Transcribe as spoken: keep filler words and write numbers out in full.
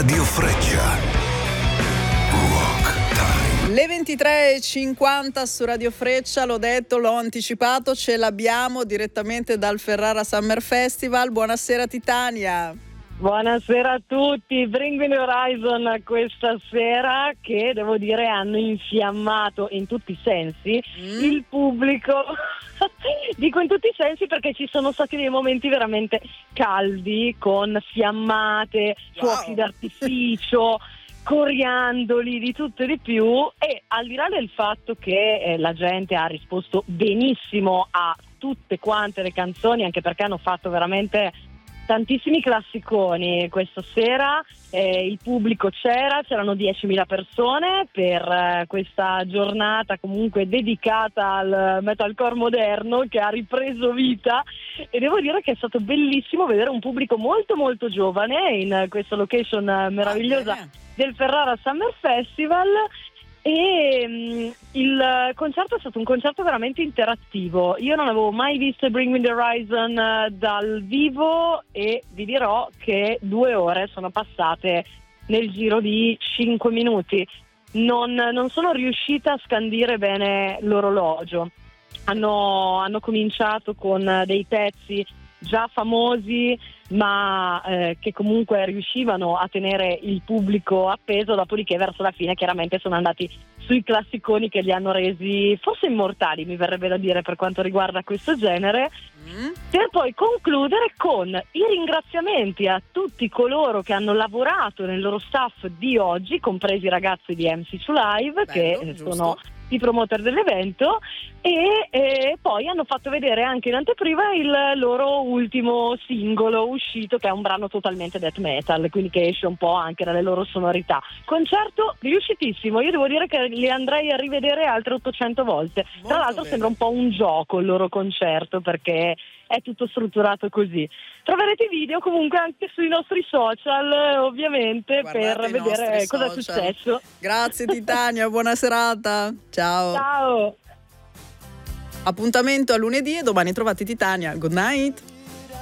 Radio Freccia. Le ventitré e cinquanta su Radio Freccia, l'ho detto, l'ho anticipato, ce l'abbiamo direttamente dal Ferrara Summer Festival. Buonasera Titania. Buonasera a tutti, Bring Me the Horizon questa sera che devo dire hanno infiammato in tutti i sensi mm. il pubblico, dico in tutti i sensi perché ci sono stati dei momenti veramente caldi con fiammate, wow. fuochi d'artificio, coriandoli, di tutto e di più, e al di là del fatto che eh, la gente ha risposto benissimo a tutte quante le canzoni, anche perché hanno fatto veramente tantissimi classiconi questa sera, eh, il pubblico c'era, c'erano diecimila persone per eh, questa giornata comunque dedicata al metalcore moderno che ha ripreso vita, e devo dire che è stato bellissimo vedere un pubblico molto molto giovane in questa location meravigliosa ah, del Ferrara Summer Festival. E um, il concerto è stato un concerto veramente interattivo. Io non avevo mai visto Bring Me the Horizon uh, dal vivo, e vi dirò che due ore sono passate nel giro di cinque minuti. Non, non sono riuscita a scandire bene l'orologio. Hanno, hanno cominciato con dei pezzi già famosi, ma eh, che comunque riuscivano a tenere il pubblico appeso, dopodiché verso la fine chiaramente sono andati sui classiconi che li hanno resi forse immortali, mi verrebbe da dire, per quanto riguarda questo genere, mm. per poi concludere con i ringraziamenti a tutti coloro che hanno lavorato nel loro staff di oggi, compresi i ragazzi di M C two Live. Bello, che giusto. Sono i promoter dell'evento, e, e poi hanno fatto vedere anche in anteprima il loro ultimo singolo uscito, che è un brano totalmente death metal, quindi che esce un po' anche dalle loro sonorità. Concerto riuscitissimo, io devo dire che li andrei a rivedere altre ottocento volte. Molto Tra l'altro bene. Sembra un po' un gioco il loro concerto, perché è tutto strutturato così. Troverete i video comunque anche sui nostri social, ovviamente. Guardate per vedere cosa social. È successo. Grazie Titania, buona serata. Ciao. Ciao. Appuntamento a lunedì, e domani trovate Titania. Good night.